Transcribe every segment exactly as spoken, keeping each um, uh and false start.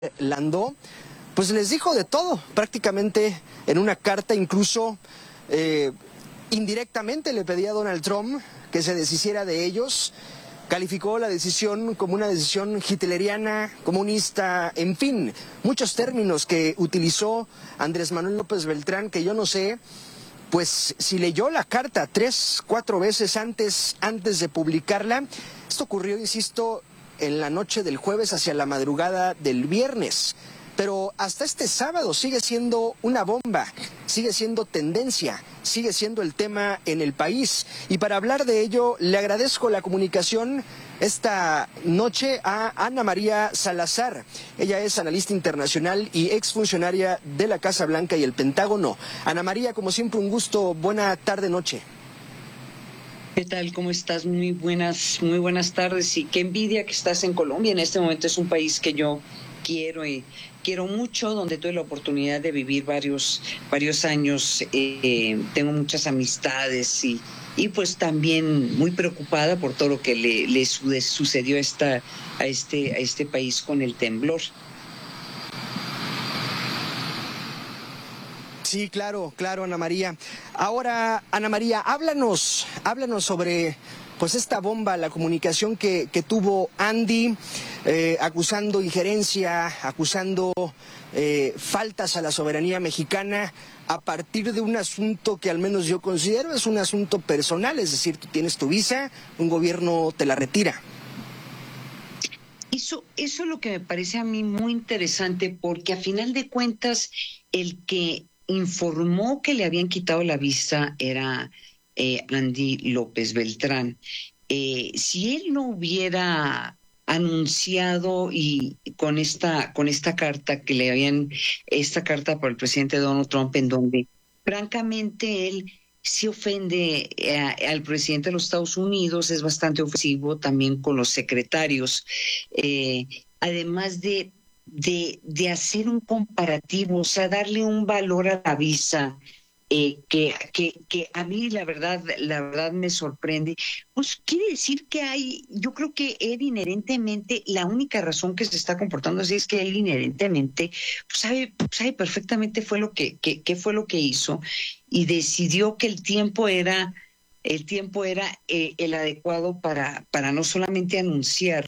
Landó, pues les dijo de todo, prácticamente en una carta, incluso eh, indirectamente le pedía a Donald Trump que se deshiciera de ellos. Calificó la decisión como una decisión hitleriana, comunista, en fin, muchos términos que utilizó Andrés Manuel López Beltrán, que yo no sé, pues si leyó la carta tres, cuatro veces antes, antes de publicarla. Esto ocurrió, insisto, en la noche del jueves hacia la madrugada del viernes. Pero hasta este sábado sigue siendo una bomba, sigue siendo tendencia, sigue siendo el tema en el país. Y para hablar de ello, le agradezco la comunicación esta noche a Ana María Salazar. Ella es analista internacional y exfuncionaria de la Casa Blanca y el Pentágono. Ana María, como siempre, un gusto. Buena tarde, noche. ¿Qué tal? ¿Cómo estás? Muy buenas, muy buenas tardes. Y qué envidia que estás en Colombia. En este momento es un país que yo quiero y quiero mucho, donde tuve la oportunidad de vivir varios, varios años. Eh, tengo muchas amistades y, y pues también muy preocupada por todo lo que le, le sucedió a, esta, a, este, a este país con el temblor. Sí, claro, claro, Ana María. Ahora, Ana María, háblanos, háblanos sobre pues esta bomba, la comunicación que, que tuvo Andy, eh, acusando injerencia, acusando eh, faltas a la soberanía mexicana a partir de un asunto que al menos yo considero es un asunto personal, es decir, tú tienes tu visa, un gobierno te la retira. Eso, eso es lo que me parece a mí muy interesante, porque a final de cuentas el que informó que le habían quitado la visa era eh, Andy López Beltrán. Eh, si él no hubiera anunciado y con esta con esta carta que le habían, esta carta por el presidente Donald Trump, en donde francamente él se ofende a, al presidente de los Estados Unidos, es bastante ofensivo también con los secretarios, eh, además de De, de hacer un comparativo, o sea, darle un valor a la visa, eh, que, que, que a mí la verdad, la verdad me sorprende. Pues quiere decir que hay, yo creo que él inherentemente, la única razón que se está comportando así es que él inherentemente pues sabe, sabe perfectamente fue lo que, que, qué fue lo que hizo, y decidió que el tiempo era, el tiempo era eh, el adecuado para, para no solamente anunciar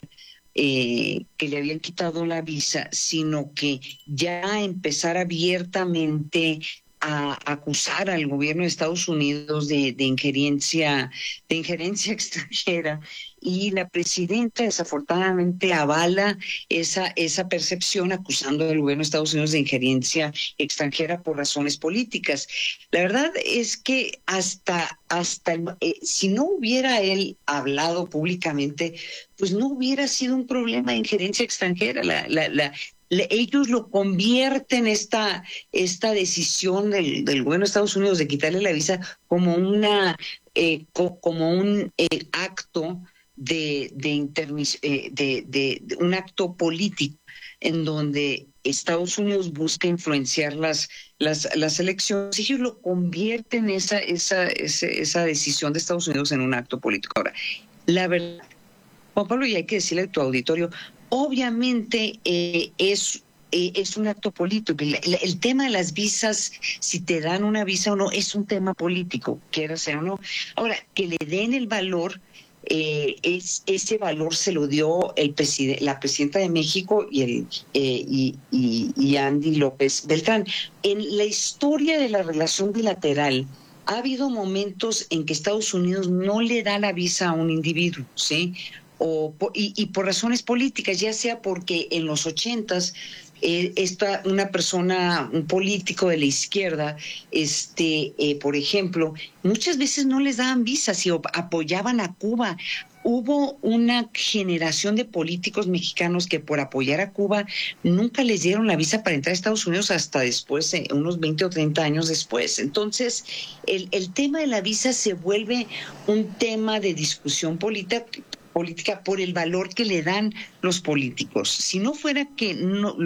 Eh, que le habían quitado la visa, sino que ya empezar abiertamente a acusar al gobierno de Estados Unidos de, de injerencia, de injerencia extranjera. Y la presidenta desafortunadamente avala esa, esa percepción, acusando al gobierno de Estados Unidos de injerencia extranjera por razones políticas. La verdad es que hasta, hasta eh, si no hubiera él hablado públicamente, pues no hubiera sido un problema de injerencia extranjera. La, la, la, la, ellos lo convierten esta, esta decisión del, del gobierno de Estados Unidos de quitarle la visa como una eh, co, como un eh, acto de, de, intermis, eh, de, de, de un acto político en donde Estados Unidos busca influenciar las, las, las elecciones, y ellos lo convierten esa, esa, esa, esa decisión de Estados Unidos en un acto político. Ahora, la verdad, Juan Pablo, y hay que decirle a tu auditorio, obviamente eh, es, eh, es un acto político. El, el, el tema de las visas, si te dan una visa o no, es un tema político, quiera ser o no. Ahora, que le den el valor, eh, es, ese valor se lo dio el preside, la presidenta de México y, el, eh, y, y, y Andy López Beltrán. En la historia de la relación bilateral, ha habido momentos en que Estados Unidos no le da la visa a un individuo, ¿sí? O, y, y por razones políticas, ya sea porque en los ochentas eh, esta, una persona, un político de la izquierda, este, eh, por ejemplo, muchas veces no les daban visas y apoyaban a Cuba. Hubo una generación de políticos mexicanos que por apoyar a Cuba nunca les dieron la visa para entrar a Estados Unidos hasta después, eh, unos veinte o treinta años después. Entonces, el, el tema de la visa se vuelve un tema de discusión política política por el valor que le dan los políticos. Si no fuera que no,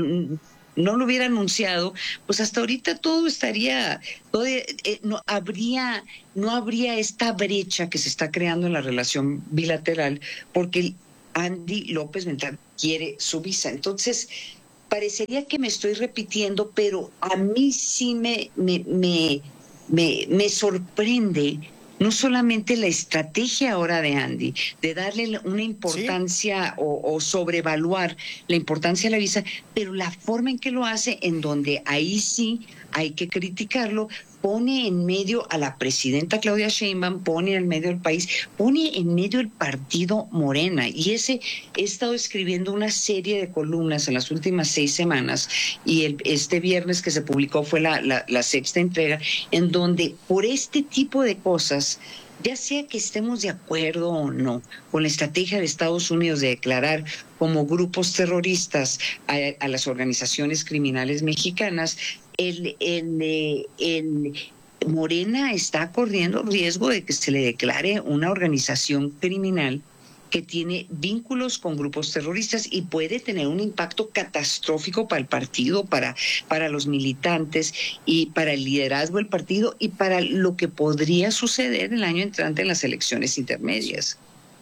no lo hubiera anunciado, pues hasta ahorita todo estaría, todo, eh, no habría, no habría esta brecha que se está creando en la relación bilateral, porque Andy López Beltrán quiere su visa. Entonces, parecería que me estoy repitiendo, pero a mí sí me, me, me, me, me sorprende no solamente la estrategia ahora de Andy, de darle una importancia ¿Sí? o, o sobrevaluar la importancia de la visa, pero la forma en que lo hace, en donde ahí sí hay que criticarlo, pone en medio a la presidenta Claudia Sheinbaum, pone en medio del país, pone en medio el partido Morena. Y ese, he estado escribiendo una serie de columnas en las últimas seis semanas, y el, este viernes que se publicó fue la, la, la sexta entrega, en donde por este tipo de cosas, ya sea que estemos de acuerdo o no con la estrategia de Estados Unidos de declarar como grupos terroristas a, a las organizaciones criminales mexicanas, el, el, el Morena está corriendo riesgo de que se le declare una organización criminal que tiene vínculos con grupos terroristas y puede tener un impacto catastrófico para el partido, para, para los militantes y para el liderazgo del partido y para lo que podría suceder el año entrante en las elecciones intermedias.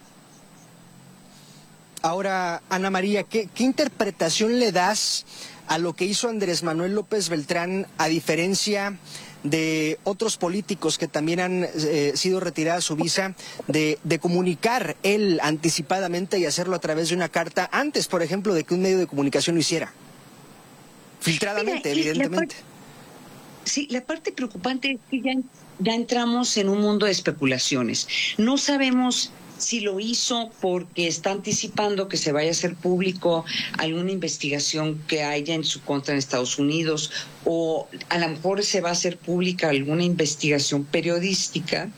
Ahora, Ana María, ¿qué, qué interpretación le das a lo que hizo Andrés Manuel López Beltrán, a diferencia de otros políticos que también han eh, sido retiradas su visa, de, de comunicar él anticipadamente y hacerlo a través de una carta antes, por ejemplo, de que un medio de comunicación lo hiciera? Filtradamente, Mira, evidentemente. La parte, sí, la parte preocupante es que ya, ya entramos en un mundo de especulaciones. No sabemos si lo hizo porque está anticipando que se vaya a hacer público alguna investigación que haya en su contra en Estados Unidos, o a lo mejor se va a hacer pública alguna investigación periodística,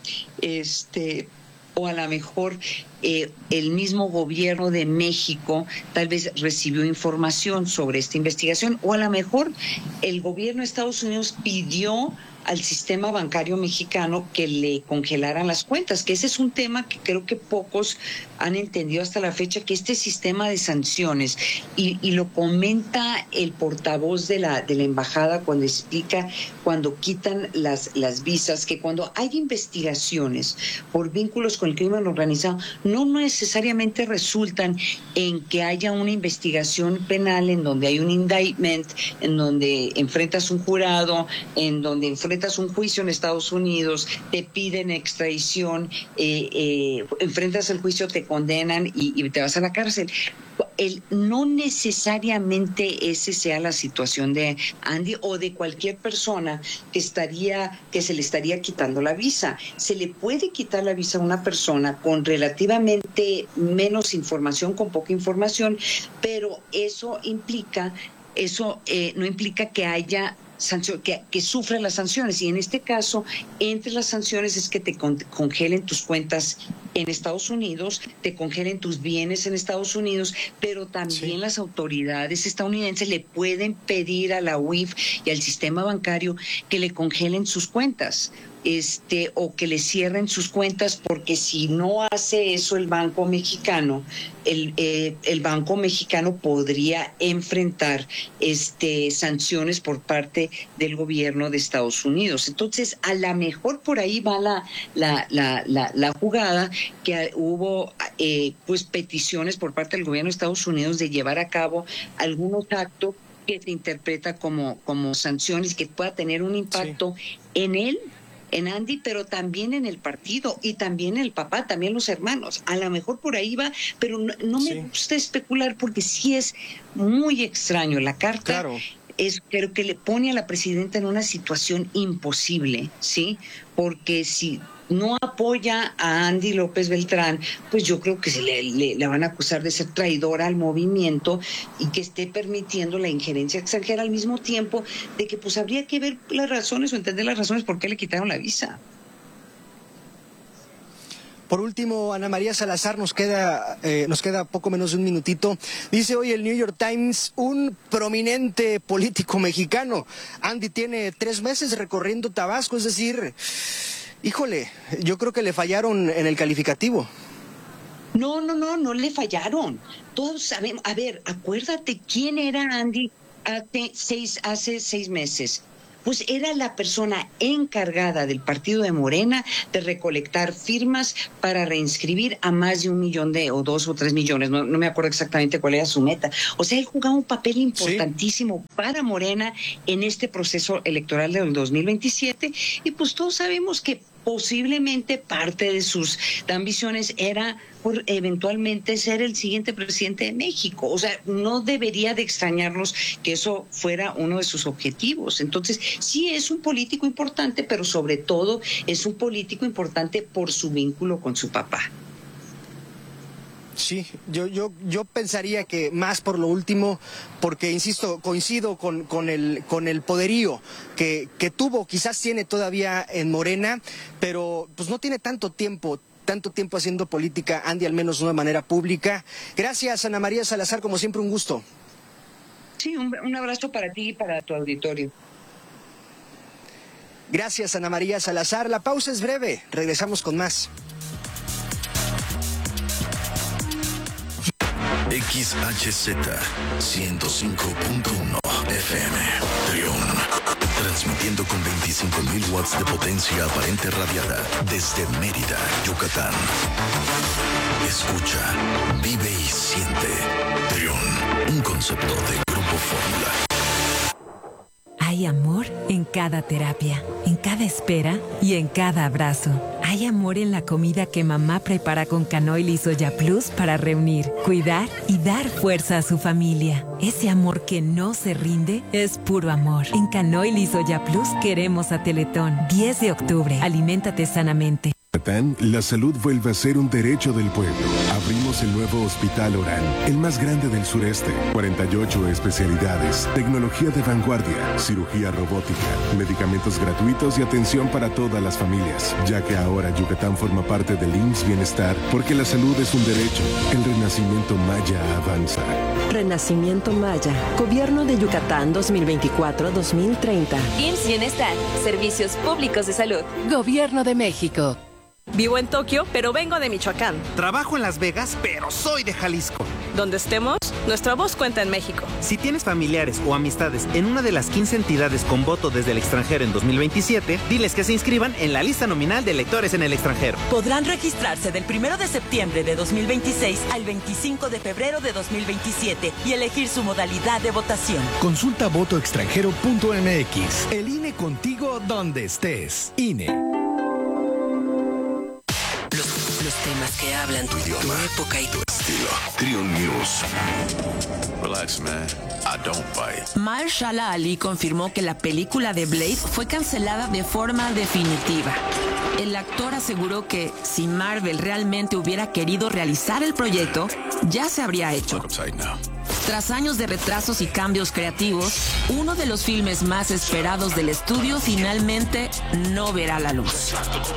este, o a lo mejor eh, el mismo gobierno de México tal vez recibió información sobre esta investigación, o a lo mejor el gobierno de Estados Unidos pidió al sistema bancario mexicano que le congelaran las cuentas, que ese es un tema que creo que pocos han entendido hasta la fecha, que este sistema de sanciones, y, y lo comenta el portavoz de la, de la embajada cuando explica, cuando quitan las, las visas, que cuando hay investigaciones por vínculos con el crimen organizado, no necesariamente resultan en que haya una investigación penal en donde hay un indictment, en donde enfrentas un jurado, en donde enfrentas un juicio en Estados Unidos, te piden extradición, eh, eh, enfrentas el juicio, te condenan y, y te vas a la cárcel. El, no necesariamente ese sea la situación de Andy o de cualquier persona que estaría, que se le estaría quitando la visa. Se le puede quitar la visa a una persona con relativamente menos información, con poca información, pero eso implica, eso eh, no implica que haya sanción, que, que sufra las sanciones, y en este caso, entre las sanciones es que te con, congelen tus cuentas en Estados Unidos, te congelen tus bienes en Estados Unidos, pero también sí. Las autoridades estadounidenses le pueden pedir a la U I F y al sistema bancario que le congelen sus cuentas. Este, o que le cierren sus cuentas, porque si no hace eso el Banco Mexicano, el, eh, el Banco Mexicano podría enfrentar este, sanciones por parte del gobierno de Estados Unidos. Entonces, a lo mejor por ahí va la, la, la, la, la jugada, que hubo eh, pues peticiones por parte del gobierno de Estados Unidos de llevar a cabo algunos actos que se interpreta como, como sanciones, que pueda tener un impacto sí. en él, en Andy, pero también en el partido y también el papá, también los hermanos. A lo mejor por ahí va, pero no, no me sí. gusta especular porque sí es muy extraño. La carta claro. es, creo que le pone a la presidenta en una situación imposible, ¿sí? Porque si no apoya a Andy López Beltrán, pues yo creo que se le, le, le van a acusar de ser traidora al movimiento y que esté permitiendo la injerencia extranjera, al mismo tiempo de que pues habría que ver las razones o entender las razones por qué le quitaron la visa. Por último, Ana María Salazar, nos queda, eh, nos queda poco menos de un minutito. Dice hoy el New York Times, un prominente político mexicano, Andy tiene tres meses recorriendo Tabasco, es decir, híjole, yo creo que le fallaron en el calificativo. No, no, no, no le fallaron. Todos sabemos, a ver, acuérdate quién era Andy hace seis, hace seis meses. pues era la persona encargada del partido de Morena de recolectar firmas para reinscribir a más de un millón de, o dos o tres millones, no, no me acuerdo exactamente cuál era su meta. O sea, él jugaba un papel importantísimo sí. para Morena en este proceso electoral del dos mil veintisiete, y pues todos sabemos que posiblemente parte de sus ambiciones era por eventualmente ser el siguiente presidente de México. O sea, no debería de extrañarnos que eso fuera uno de sus objetivos. Entonces, sí es un político importante, pero sobre todo es un político importante por su vínculo con su papá. Sí, yo, yo, yo pensaría que más por lo último, porque insisto, coincido con, con, el, con el poderío que, que tuvo, quizás tiene todavía en Morena, pero pues no tiene tanto tiempo, tanto tiempo haciendo política, Andy, al menos no de manera pública. Gracias, Ana María Salazar, como siempre, un gusto. Sí, un, un abrazo para ti y para tu auditorio. Gracias, Ana María Salazar. La pausa es breve, regresamos con más. X H Z ciento cinco punto uno F M, Trión, transmitiendo con veinticinco mil watts de potencia aparente radiada desde Mérida, Yucatán. Escucha, vive y siente. Trión, un concepto de Grupo Fórmula. Hay amor en cada terapia, en cada espera y en cada abrazo. Hay amor en la comida que mamá prepara con Canoil y Soya Plus para reunir, cuidar y dar fuerza a su familia. Ese amor que no se rinde es puro amor. En Canoil y Soya Plus queremos a Teletón. diez de octubre. Aliméntate sanamente. La salud vuelve a ser un derecho del pueblo. Abrimos el nuevo Hospital Orán, el más grande del sureste. cuarenta y ocho especialidades, tecnología de vanguardia, cirugía robótica, medicamentos gratuitos y atención para todas las familias. Ya que ahora Yucatán forma parte del I M S S Bienestar, porque la salud es un derecho. El renacimiento maya avanza. Renacimiento Maya. Gobierno de Yucatán dos mil veinticuatro a dos mil treinta. I M S S Bienestar. Servicios públicos de salud. Gobierno de México. Vivo en Tokio, pero vengo de Michoacán. Trabajo en Las Vegas, pero soy de Jalisco. Donde estemos, nuestra voz cuenta en México. Si tienes familiares o amistades en una de las quince entidades con voto desde el extranjero en dos mil veintisiete, diles que se inscriban en la lista nominal de electores en el extranjero. Podrán registrarse del primero de septiembre de dos mil veintiséis al veinticinco de febrero de dos mil veintisiete y elegir su modalidad de votación. Consulta voto extranjero punto m x. El I N E contigo donde estés. I N E. Los temas que hablan tu idioma, tu época y tu estilo. Trión News. Relax, man. I don't bite. Mahershala Ali confirmó que la película de Blade fue cancelada de forma definitiva. El actor aseguró que si Marvel realmente hubiera querido realizar el proyecto, ya se habría hecho. Tras años de retrasos y cambios creativos, uno de los filmes más esperados del estudio finalmente no verá la luz.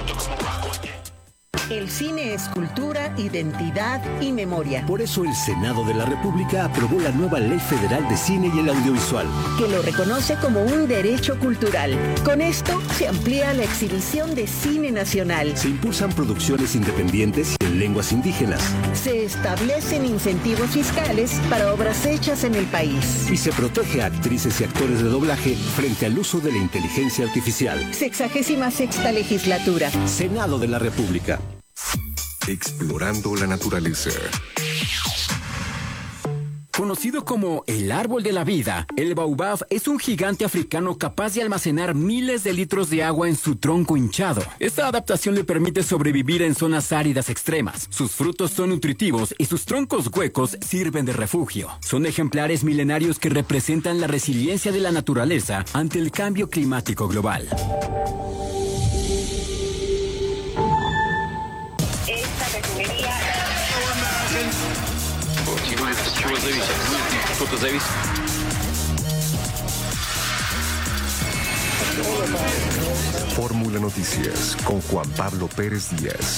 El cine es cultura, identidad y memoria. Por eso el Senado de la República aprobó la nueva Ley Federal de Cine y el Audiovisual, que lo reconoce como un derecho cultural. Con esto se amplía la exhibición de cine nacional. Se impulsan producciones independientes y en lenguas indígenas. Se establecen incentivos fiscales para obras hechas en el país. Y se protege a actrices y actores de doblaje frente al uso de la inteligencia artificial. Sexagésima sexta legislatura. Senado de la República. Explorando la naturaleza. Conocido como el árbol de la vida, el baobab es un gigante africano capaz de almacenar miles de litros de agua en su tronco hinchado. Esta adaptación le permite sobrevivir en zonas áridas extremas. Sus frutos son nutritivos y sus troncos huecos sirven de refugio. Son ejemplares milenarios que representan la resiliencia de la naturaleza ante el cambio climático global. Fórmula Noticias con Juan Pablo Pérez Díaz.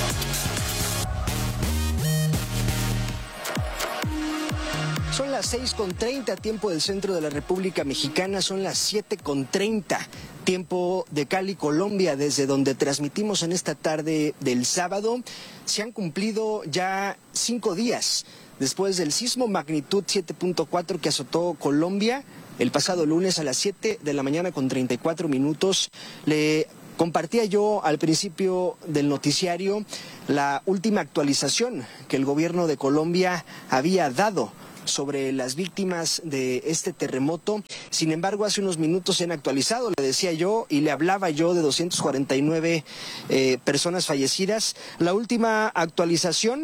Son las seis con treinta, tiempo del centro de la República Mexicana, son las siete con treinta, tiempo de Cali, Colombia, desde donde transmitimos en esta tarde del sábado. Se han cumplido ya cinco días después del sismo magnitud siete punto cuatro que azotó Colombia el pasado lunes a las siete de la mañana con treinta y cuatro minutos. Le compartía yo al principio del noticiario la última actualización que el gobierno de Colombia había dado sobre las víctimas de este terremoto. Sin embargo, hace unos minutos se han actualizado, le decía yo, y le hablaba yo de doscientas cuarenta y nueve eh, personas fallecidas. La última actualización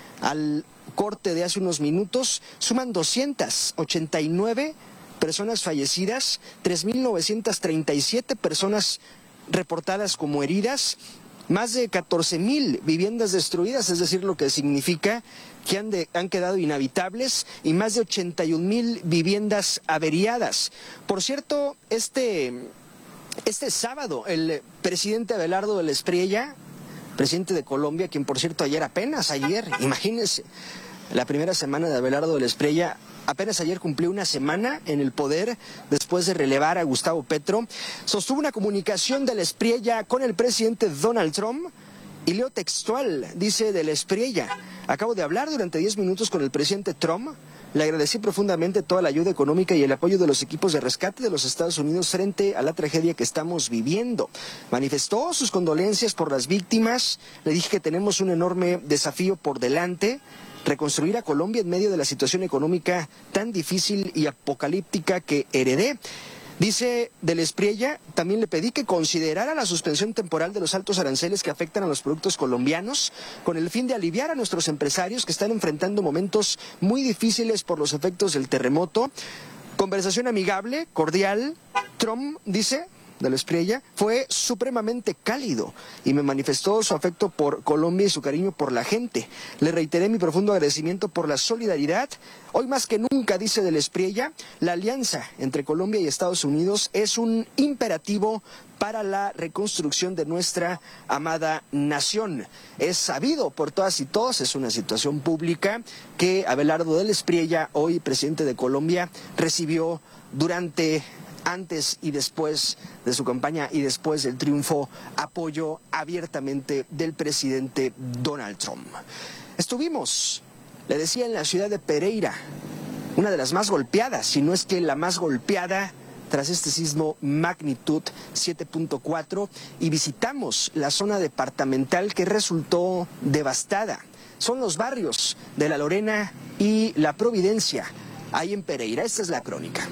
al corte de hace unos minutos suman doscientas ochenta y nueve personas fallecidas, tres mil novecientas treinta y siete personas reportadas como heridas, más de catorce mil viviendas destruidas, es decir, lo que significa que han, de, han quedado inhabitables, y más de ochenta y un mil viviendas averiadas. Por cierto, este, este sábado el presidente Abelardo del Espriella, presidente de Colombia, quien por cierto ayer apenas, ayer, imagínense, la primera semana de Abelardo del Espriella, apenas ayer cumplió una semana en el poder después de relevar a Gustavo Petro, sostuvo una comunicación del Espriella con el presidente Donald Trump, y leo textual, dice del Espriella: acabo de hablar durante diez minutos con el presidente Trump, le agradecí profundamente toda la ayuda económica y el apoyo de los equipos de rescate de los Estados Unidos frente a la tragedia que estamos viviendo. Manifestó sus condolencias por las víctimas, le dije que tenemos un enorme desafío por delante, reconstruir a Colombia en medio de la situación económica tan difícil y apocalíptica que heredé. Dice del Espriella: también le pedí que considerara la suspensión temporal de los altos aranceles que afectan a los productos colombianos, con el fin de aliviar a nuestros empresarios que están enfrentando momentos muy difíciles por los efectos del terremoto. Conversación amigable, cordial. Trump, dice del Espriella, fue supremamente cálido y me manifestó su afecto por Colombia y su cariño por la gente. Le reiteré mi profundo agradecimiento por la solidaridad. Hoy más que nunca, dice del Espriella, la alianza entre Colombia y Estados Unidos es un imperativo para la reconstrucción de nuestra amada nación. Es sabido por todas y todos, es una situación pública, que Abelardo del Espriella, hoy presidente de Colombia, recibió durante, antes y después de su campaña y después del triunfo, apoyo abiertamente del presidente Donald Trump. Estuvimos, le decía, en la ciudad de Pereira, una de las más golpeadas, si no es que la más golpeada tras este sismo magnitud siete punto cuatro, y visitamos la zona departamental que resultó devastada. Son los barrios de La Lorena y La Providencia, ahí en Pereira. Esta es la crónica.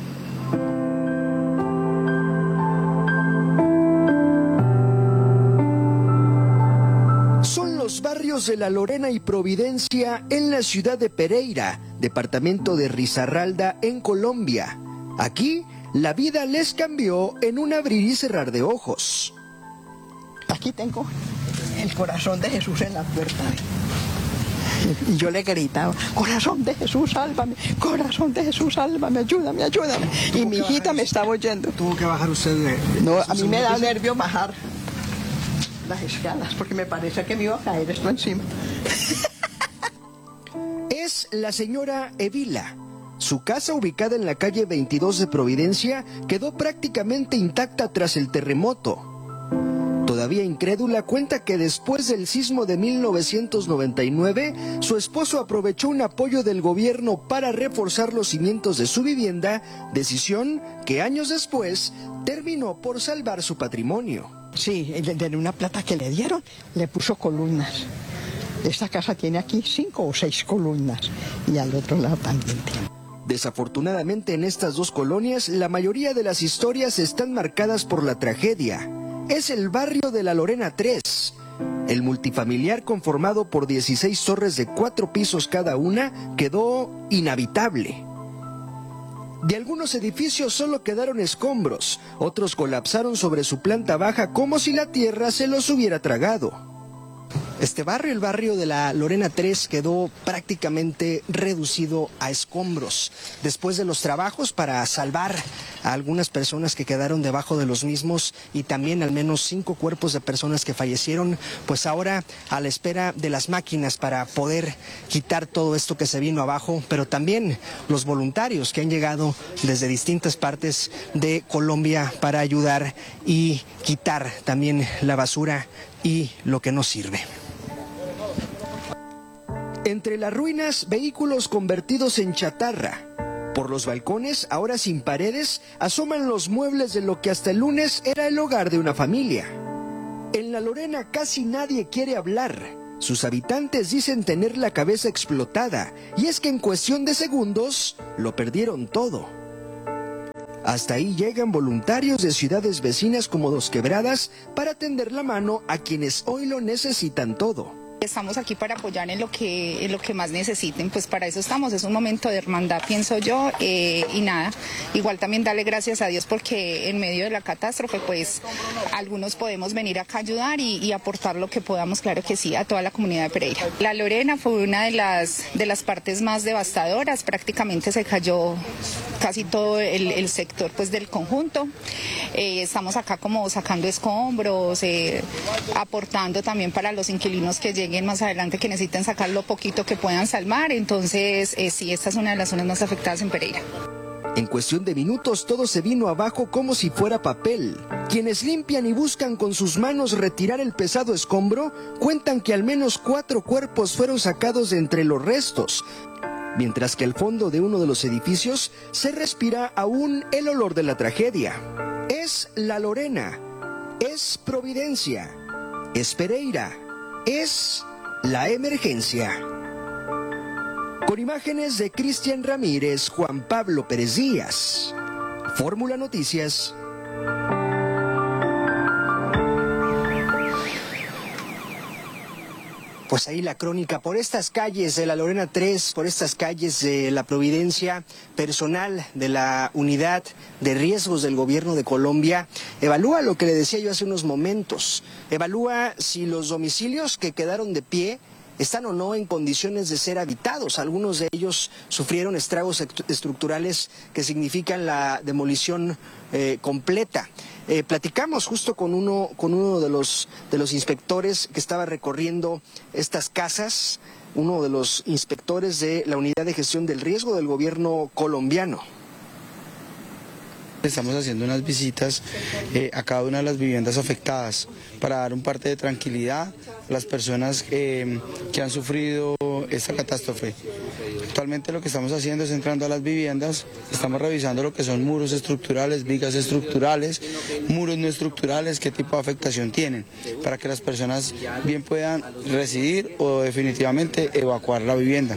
Son los barrios de La Lorena y Providencia en la ciudad de Pereira, departamento de Risaralda, en Colombia. Aquí, la vida les cambió en un abrir y cerrar de ojos. Aquí tengo el corazón de Jesús en la puerta. Y yo le gritaba: corazón de Jesús, sálvame, corazón de Jesús, sálvame, ayúdame, ayúdame. Y mi hijita me estaba oyendo. ¿Tuvo que bajar usted de, de No, a mí me da nervio bajar las escalas, porque me parece que me iba a caer esto encima. Es la señora Evila. Su casa, ubicada en la calle veintidós de Providencia, quedó prácticamente intacta tras el terremoto. Todavía incrédula, cuenta que después del sismo de mil novecientos noventa y nueve, su esposo aprovechó un apoyo del gobierno para reforzar los cimientos de su vivienda, decisión que años después terminó por salvar su patrimonio. Sí, de una plata que le dieron, le puso columnas. Esta casa tiene aquí cinco o seis columnas, y al otro lado también tiene. Desafortunadamente, en estas dos colonias, la mayoría de las historias están marcadas por la tragedia. Es el barrio de La Lorena tres, el multifamiliar conformado por dieciséis torres de cuatro pisos cada una, quedó inhabitable. De algunos edificios solo quedaron escombros, otros colapsaron sobre su planta baja como si la tierra se los hubiera tragado. Este barrio, el barrio de La Lorena tres, quedó prácticamente reducido a escombros. Después de los trabajos para salvar a algunas personas que quedaron debajo de los mismos, y también al menos cinco cuerpos de personas que fallecieron, pues ahora a la espera de las máquinas para poder quitar todo esto que se vino abajo, pero también los voluntarios que han llegado desde distintas partes de Colombia para ayudar y quitar también la basura y lo que no sirve. Entre las ruinas, vehículos convertidos en chatarra, Por los balcones, ahora sin paredes, asoman los muebles de lo que hasta el lunes era el hogar de una familia. En La Lorena casi nadie quiere hablar. Sus habitantes dicen tener la cabeza explotada, y es que en cuestión de segundos lo perdieron todo. Hasta ahí llegan voluntarios de ciudades vecinas como Dos Quebradas para tender la mano a quienes hoy lo necesitan todo. Estamos aquí para apoyar en lo que en lo que más necesiten, pues para eso estamos, es un momento de hermandad, pienso yo, eh, y nada, igual también darle gracias a Dios porque en medio de la catástrofe, pues algunos podemos venir acá a ayudar y, y aportar lo que podamos, claro que sí, a toda la comunidad de Pereira. La Lorena fue una de las, de las partes más devastadoras, prácticamente se cayó casi todo el, el sector pues del conjunto, eh, estamos acá como sacando escombros, eh, aportando también para los inquilinos que lleguen más adelante que necesiten sacar lo poquito que puedan salvar, entonces eh, sí, esta es una de las zonas más afectadas en Pereira. En cuestión de minutos todo se vino abajo como si fuera papel. Quienes limpian y buscan con sus manos retirar el pesado escombro cuentan que al menos cuatro cuerpos fueron sacados de entre los restos, mientras que al fondo de uno de los edificios se respira aún el olor de la tragedia. Es La Lorena, es Providencia, es Pereira, es la emergencia. Con imágenes de Cristian Ramírez, Juan Pablo Pérez Díaz, Fórmula Noticias. Pues ahí la crónica por estas calles de la Lorena tres, por estas calles de la Providencia. Personal de la Unidad de Riesgos del Gobierno de Colombia evalúa lo que le decía yo hace unos momentos. Evalúa si los domicilios que quedaron de pie están o no en condiciones de ser habitados. Algunos de ellos sufrieron estragos estructurales que significan la demolición eh, completa. Eh, platicamos justo con uno, con uno de los, de los inspectores que estaba recorriendo estas casas, uno de los inspectores de la Unidad de Gestión del Riesgo del Gobierno colombiano. Estamos haciendo unas visitas eh, a cada una de las viviendas afectadas para dar un parte de tranquilidad a las personas eh, que han sufrido esta catástrofe. Actualmente lo que estamos haciendo es entrando a las viviendas, estamos revisando lo que son muros estructurales, vigas estructurales, muros no estructurales, qué tipo de afectación tienen, para que las personas bien puedan residir o definitivamente evacuar la vivienda.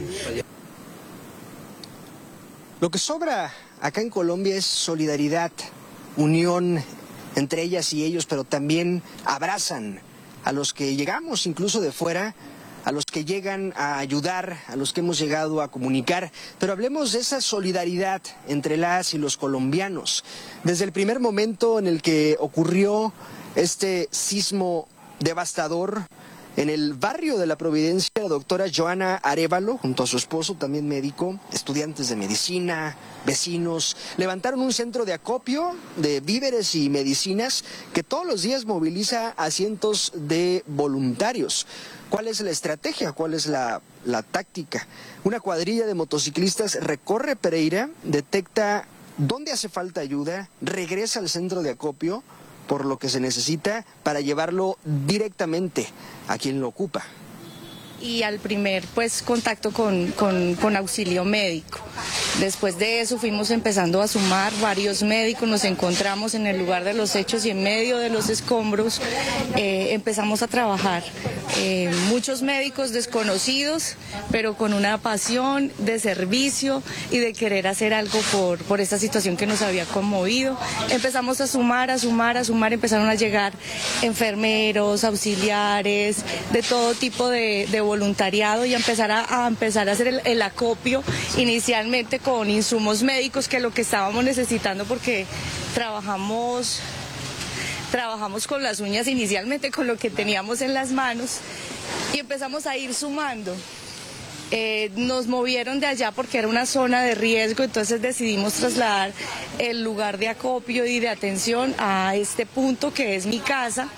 Lo que sobra acá en Colombia es solidaridad, unión entre ellas y ellos, pero también abrazan a los que llegamos incluso de fuera, a los que llegan a ayudar, a los que hemos llegado a comunicar. Pero hablemos de esa solidaridad entre las y los colombianos. Desde el primer momento en el que ocurrió este sismo devastador, en el barrio de la Providencia, la doctora Joana Arévalo, junto a su esposo, también médico, estudiantes de medicina, vecinos, levantaron un centro de acopio de víveres y medicinas que todos los días moviliza a cientos de voluntarios. ¿Cuál es la estrategia? ¿Cuál es la, la táctica? Una cuadrilla de motociclistas recorre Pereira, detecta dónde hace falta ayuda, regresa al centro de acopio por lo que se necesita para llevarlo directamente a quien lo ocupa. Y al primer pues contacto con, con, con auxilio médico. Después de eso fuimos empezando a sumar varios médicos, nos encontramos en el lugar de los hechos y en medio de los escombros eh, empezamos a trabajar. Eh, muchos médicos desconocidos, pero con una pasión de servicio y de querer hacer algo por, por esta situación que nos había conmovido. Empezamos a sumar, a sumar, a sumar, empezaron a llegar enfermeros, auxiliares, de todo tipo de, de voluntariado y a empezar a, a empezar a hacer el, el acopio inicialmente con insumos médicos, que es lo que estábamos necesitando porque trabajamos trabajamos con las uñas inicialmente, con lo que teníamos en las manos y empezamos a ir sumando. Eh, nos movieron de allá porque era una zona de riesgo, entonces decidimos trasladar el lugar de acopio y de atención a este punto que es mi casa.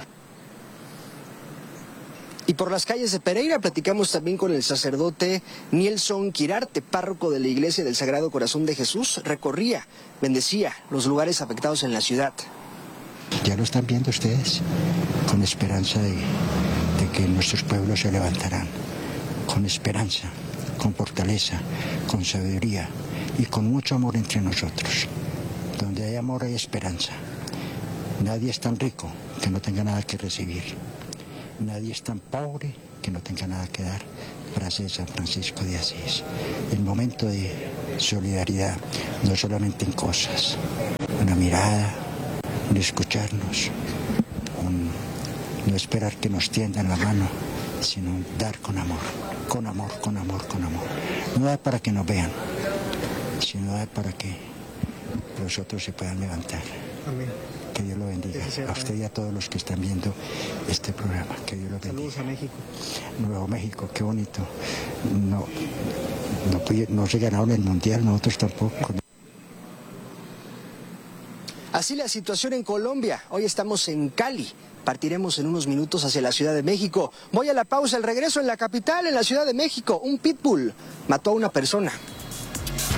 Y por las calles de Pereira platicamos también con el sacerdote Nielson Quirarte, párroco de la Iglesia del Sagrado Corazón de Jesús. Recorría, bendecía los lugares afectados en la ciudad. Ya lo están viendo ustedes, con esperanza de, de que nuestros pueblos se levantarán, con esperanza, con fortaleza, con sabiduría y con mucho amor entre nosotros. Donde hay amor hay esperanza. Nadie es tan rico que no tenga nada que recibir. Nadie es tan pobre que no tenga nada que dar. Frase de San Francisco de Asís. El momento de solidaridad, no solamente en cosas, una mirada, un escucharnos, un no esperar que nos tiendan la mano, sino dar con amor, con amor, con amor, con amor. No dar para que nos vean, sino dar para que los otros se puedan levantar. Amén. Que Dios lo bendiga. A usted y a todos los que están viendo este programa. Que Dios lo bendiga. Saludos a México. Nuevo México, qué bonito. No, no, no se ganaron el Mundial, nosotros tampoco. Así la situación en Colombia. Hoy estamos en Cali. Partiremos en unos minutos hacia la Ciudad de México. Voy a la pausa, el regreso en la capital, en la Ciudad de México. Un pitbull mató a una persona.